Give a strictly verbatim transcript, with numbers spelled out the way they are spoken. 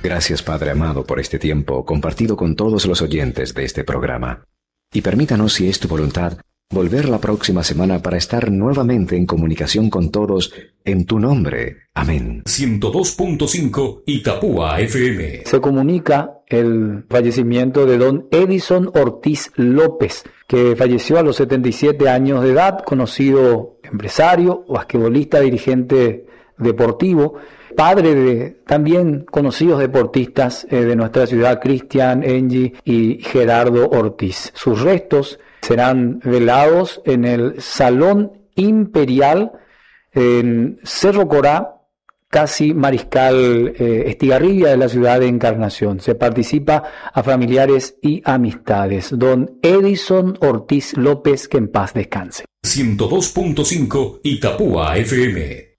Gracias, Padre amado, por este tiempo compartido con todos los oyentes de este programa. Y permítanos, si es tu voluntad, volver la próxima semana para estar nuevamente en comunicación con todos en tu nombre. Amén. ciento dos punto cinco Itapúa F M. Se comunica el fallecimiento de don Edison Ortiz López, que falleció a los setenta y siete años de edad, conocido empresario, basquetbolista, dirigente deportivo, padre de también conocidos deportistas eh, de nuestra ciudad, Cristian, Engie y Gerardo Ortiz. Sus restos serán velados en el Salón Imperial en Cerro Corá, casi Mariscal eh, Estigarribia de la ciudad de Encarnación. Se participa a familiares y amistades. Don Edison Ortiz López, que en paz descanse. ciento dos punto cinco Itapúa F M.